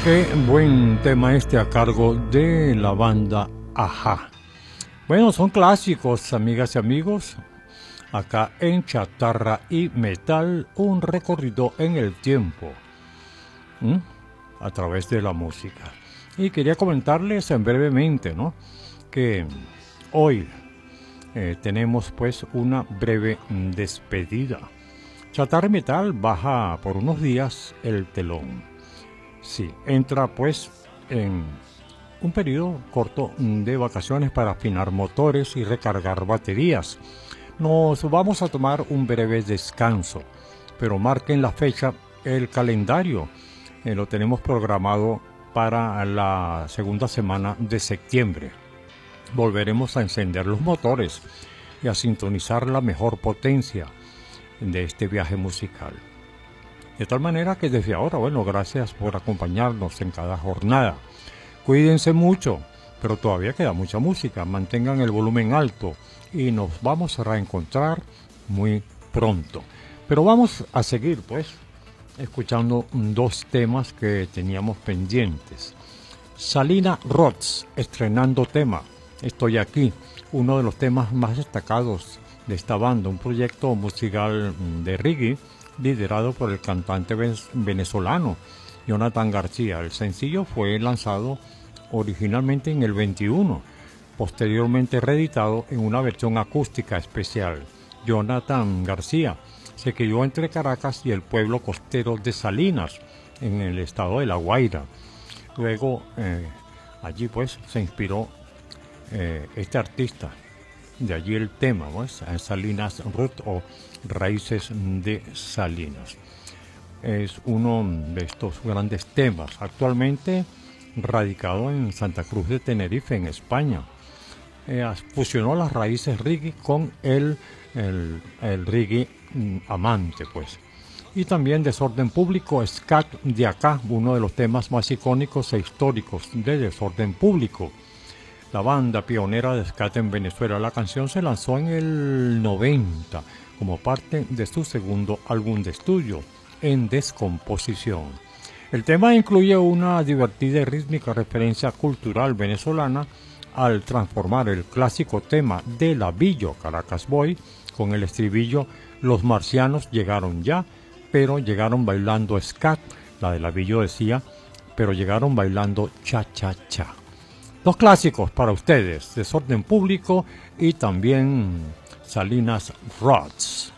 Qué buen tema este a cargo de la banda Ajá. Bueno, son clásicos, amigas y amigos. Acá en Chatarra y Metal, un recorrido en el tiempo, a través de la música. Y quería comentarles brevemente, ¿no?, que hoy tenemos pues una breve despedida. Chatarra y Metal baja por unos días el telón. Sí, entra pues en un periodo corto de vacaciones para afinar motores y recargar baterías. Nos vamos a tomar un breve descanso, pero marquen la fecha, el calendario. Lo tenemos programado para la segunda semana de septiembre. Volveremos a encender los motores y a sintonizar la mejor potencia de este viaje musical. De tal manera que desde ahora, bueno, gracias por acompañarnos en cada jornada. Cuídense mucho, pero todavía queda mucha música. Mantengan el volumen alto y nos vamos a reencontrar muy pronto. Pero vamos a seguir, pues, escuchando dos temas que teníamos pendientes. Salina Rhodes, estrenando tema. Estoy aquí, uno de los temas más destacados de esta banda, un proyecto musical de reggae liderado por el cantante venezolano Jonathan García. El sencillo fue lanzado originalmente en el 21, posteriormente reeditado en una versión acústica especial. Jonathan García se crió entre Caracas y el pueblo costero de Salinas, en el estado de La Guaira. Luego allí pues se inspiró este artista. De allí el tema, pues, Salinas Root o Raíces de Salinas. Es uno de estos grandes temas, actualmente radicado en Santa Cruz de Tenerife, en España. Fusionó las raíces reggae con el reggae amante, pues. Y también Desorden Público, Scat de acá, uno de los temas más icónicos e históricos de Desorden Público. La banda pionera de Scat en Venezuela. La canción se lanzó en el 90 como parte de su segundo álbum de estudio, En Descomposición. El tema incluye una divertida y rítmica referencia cultural venezolana al transformar el clásico tema de Lavillo, Caracas Boy, con el estribillo Los marcianos llegaron ya, pero llegaron bailando scat. La de Lavillo decía, pero llegaron bailando cha-cha-cha. Dos clásicos para ustedes, Desorden Público y también Salinas Rhodes.